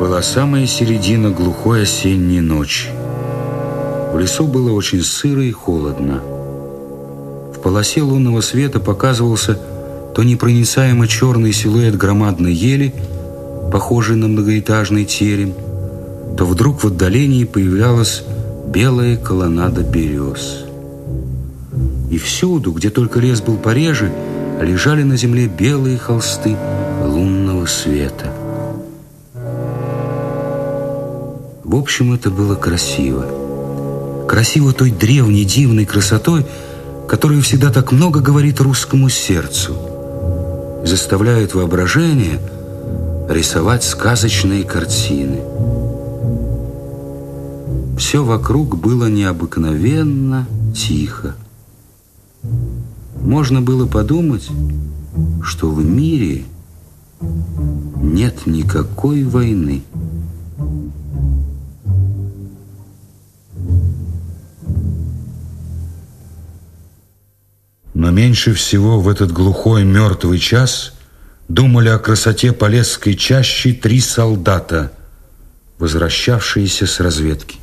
Была самая середина глухой осенней ночи. В лесу было очень сыро и холодно. В полосе лунного света показывался то непроницаемо черный силуэт громадной ели, похожий на многоэтажный терем, то вдруг в отдалении появлялась белая колоннада берез. И всюду, где только лес был пореже, лежали на земле белые холсты лунного света. В общем, это было красиво. Красиво той древней, дивной красотой, которая всегда так много говорит русскому сердцу, заставляет воображение рисовать сказочные картины. Все вокруг было необыкновенно тихо. Можно было подумать, что в мире нет никакой войны. Но меньше всего в этот глухой мертвый час думали о красоте Полесской чащи 3 солдата, возвращавшиеся с разведки.